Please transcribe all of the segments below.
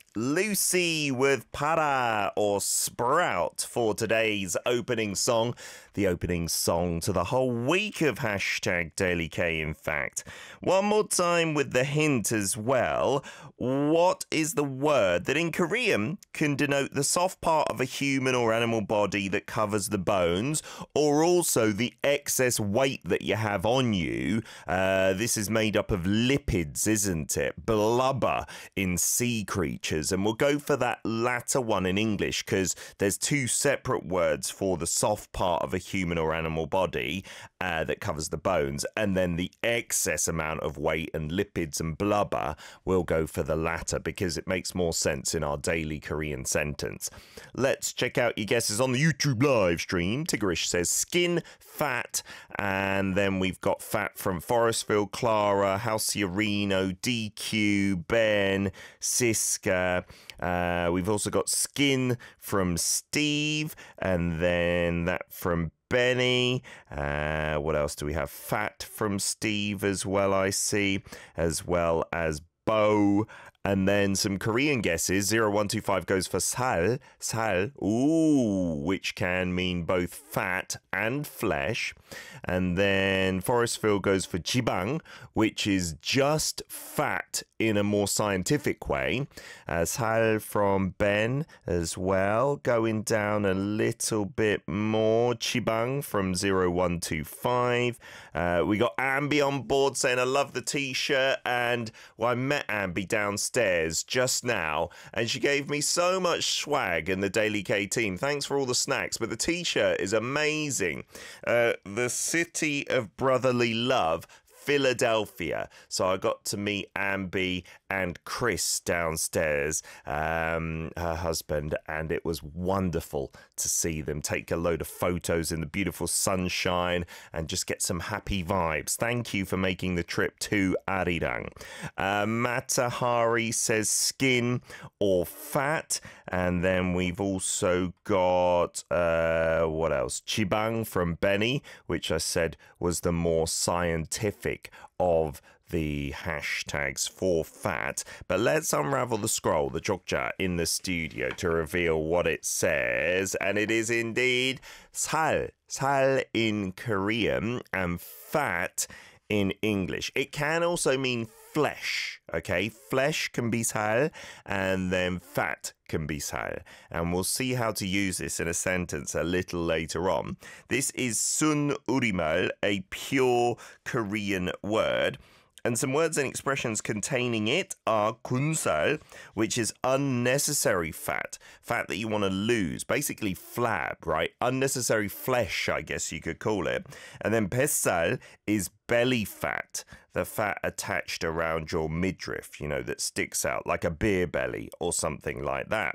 Lucy with Para or Sprout for today's opening song. The opening song to the whole week of hashtag Daily K, in fact. One more time with the hint as well. What is the word that in Korean can denote the soft part of a human or animal body that covers the bones, or also the excess weight that you have on you? This is made up of lipids, isn't it? Blubber in sea creatures. And we'll go for that latter one in English because there's two separate words for the soft part of a human or animal body that covers the bones, and then the excess amount of weight and lipids and blubber. We'll go for the latter because it makes more sense in our daily Korean sentence. Let's check out your guesses on the YouTube live stream. Tigrish says skin, fat, and then we've got fat from Forestville, Clara, Halciarino, DQ, Ben, Siska. We've also got skin from Steve, and then that from Benny. What else do we have? Fat from Steve as well, I see, as well as Bo. And then some Korean guesses. 0125 goes for sal, which can mean both fat and flesh. And then Forestville goes for jibang, which is just fat in a more scientific way. Sal from Ben as well, going down a little bit more. Chibang from 0125. We got Ambi on board saying, I love the t-shirt. And I met Ambi downstairs just now, and she gave me so much swag in the Daily K team. Thanks for all the snacks, but the t-shirt is amazing. The City of Brotherly Love, Philadelphia. So I got to meet Ambi and Chris downstairs, her husband, and it was wonderful to see them take a load of photos in the beautiful sunshine and just get some happy vibes. Thank you for making the trip to Arirang. Matahari says skin or fat, and then we've also got what else? Chibang from Benny, which I said was the more scientific of the hashtags for fat. But let's unravel the scroll, the Jogja in the studio, to reveal what it says. And it is indeed sal in Korean and fat in English. It can also mean flesh, okay? Flesh can be sal, and then fat can be sal. And we'll see how to use this in a sentence a little later on. This is sun urimal, a pure Korean word. And some words and expressions containing it are kunsal, which is unnecessary fat that you want to lose, basically flab, right? Unnecessary flesh, I guess you could call it. And then pessal is belly fat, the fat attached around your midriff, you know, that sticks out like a beer belly or something like that.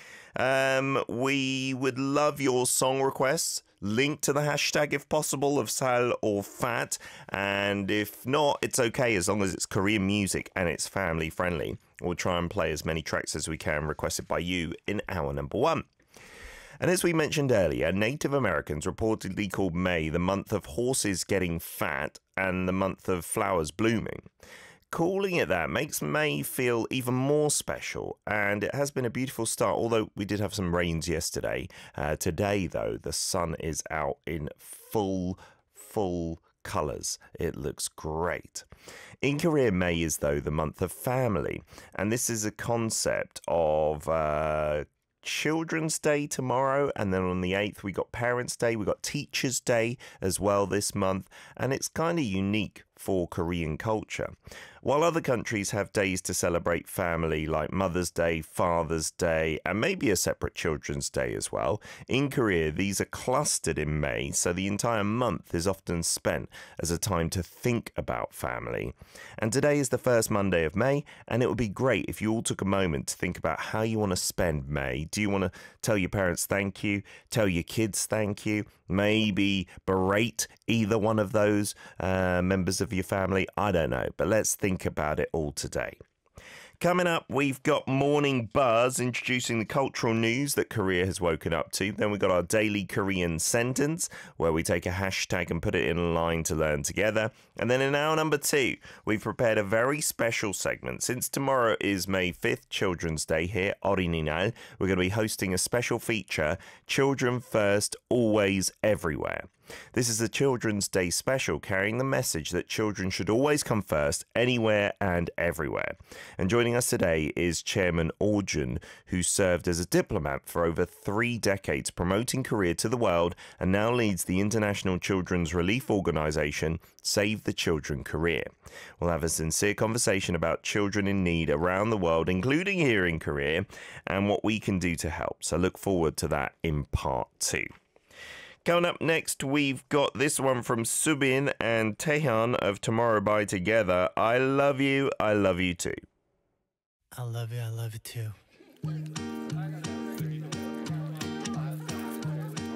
We would love your song requests. Link to the hashtag if possible of sal or fat, and if not, it's okay as long as it's Korean music and it's family friendly. We'll try and play as many tracks as we can requested by you in hour number one. And as we mentioned earlier, Native Americans reportedly called May the month of horses getting fat and the month of flowers blooming. Calling it that makes May feel even more special, and it has been a beautiful start, although we did have some rains yesterday. Today, though, the sun is out in full colours. It looks great. In Korea, May is, though, the month of family, and this is a concept of Children's Day tomorrow, and then on the 8th we got Parents' Day, we got Teachers' Day as well this month, and it's kind of unique for Korean culture. While other countries have days to celebrate family like Mother's Day, Father's Day, and maybe a separate Children's Day as well, in Korea these are clustered in May, so the entire month is often spent as a time to think about family. And today is the first Monday of May, and it would be great if you all took a moment to think about how you want to spend May. Do you want to tell your parents thank you, tell your kids thank you, maybe berate either one of those members of your family? I don't know, but let's think about it all today. Coming up, we've got Morning Buzz introducing the cultural news that Korea has woken up to. Then we've got our daily Korean sentence, where we take a hashtag and put it in a line to learn together. And then in hour number 2, we've prepared a very special segment. Since tomorrow is May 5th, Children's Day here, 어린이날, we're going to be hosting a special feature, Children First, Always, Everywhere. This is a Children's Day special carrying the message that children should always come first, anywhere and everywhere. And joining us today is Chairman Oh Jun, who served as a diplomat for over 3 decades promoting Korea to the world and now leads the international children's relief organization, Save the Children Korea. We'll have a sincere conversation about children in need around the world, including here in Korea, and what we can do to help. So look forward to that in part 2. Coming up next, we've got this one from Subin and Taehyun of Tomorrow by Together. I love you too. I love you too.